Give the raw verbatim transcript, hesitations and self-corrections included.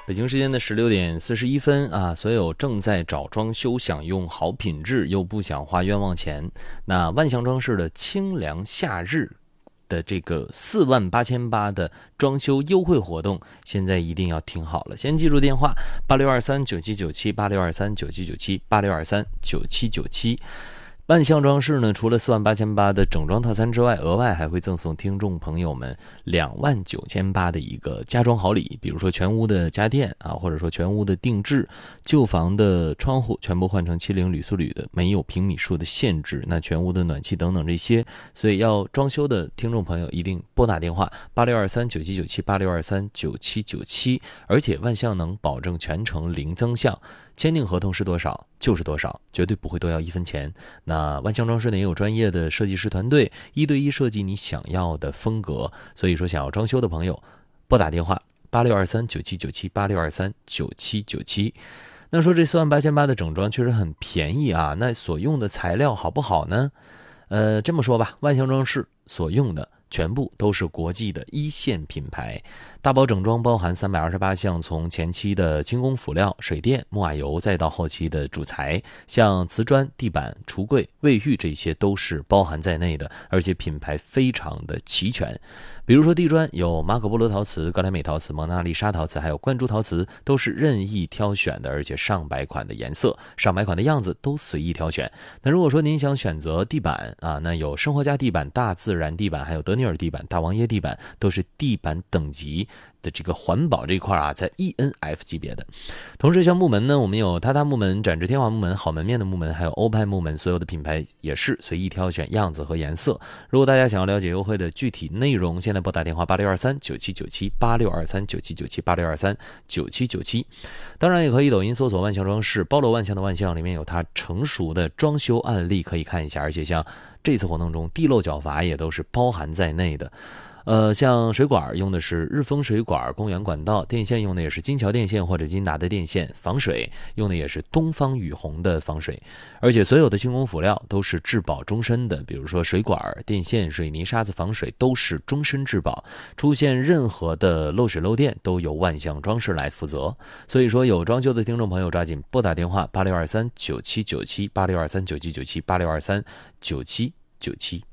北京时间的十六点四十一分啊，所有正在找装修、想用好品质又不想花冤枉钱，那万象装饰的清凉夏日的这个四万八千八的装修优惠活动，现在一定要听好了。先记住电话：八六二三九七九七，八六二三九七九七，八六二三九七九七。万象装饰呢，除了四万八千八的整装套餐之外，额外还会赠送听众朋友们两万九千八的一个家装好礼，比如说全屋的家电啊，或者说全屋的定制，旧房的窗户全部换成七零铝塑铝的，没有平米数的限制，那全屋的暖气等等这些，所以要装修的听众朋友一定拨打电话八六二三九七九七，八六二三九七九七，而且万象能保证全程零增项。签订合同是多少就是多少，绝对不会多要一分钱。那万象装饰呢也有专业的设计师团队，一对一设计你想要的风格。所以说想要装修的朋友，拨打电话八六二三九七九七，八六二三九七九七。那说这四万八千八的整装确实很便宜啊，那所用的材料好不好呢？呃，这么说吧，万象装饰所用的全部都是国际的一线品牌，大包整装包含三百二十八项，从前期的轻工辅料、水电、木瓦油，再到后期的主材，像瓷砖、地板、橱柜、卫浴，这些都是包含在内的，而且品牌非常的齐全。比如说地砖有马可波罗陶瓷、格莱美陶瓷、蒙娜丽莎陶瓷，还有灌注陶瓷，都是任意挑选的，而且上百款的颜色、上百款的样子都随意挑选。那如果说您想选择地板啊，那有生活家地板、大自然地板，还有德尼尔地板、大王爷地板，都是地板等级的这个环保这一块啊，在 E N F 级别的。同时像木门呢，我们有榻榻木门、展翅天华木门、好门面的木门，还有欧派木门，所有的品牌也是随意挑选样子和颜色。如果大家想要了解优惠的具体内容，现在拨打电话八六二三九七九七，八六二三九七九七，八六二三九七九七。当然也可以抖音搜索万象装饰，包罗万象的万象，里面有它成熟的装修案例可以看一下，而且像这次活动中地漏角阀也都是包含在内的。呃，像水管用的是日丰水管、公园管道，电线用的也是金桥电线或者金达的电线，防水用的也是东方雨虹的防水，而且所有的轻工辅料都是质保终身的，比如说水管、电线、水泥、沙子防水都是终身质保，出现任何的漏水漏电都由万象装饰来负责。所以说有装修的听众朋友抓紧拨打电话八六二三九七九七，八六二三九七九七，八六二三九七九七。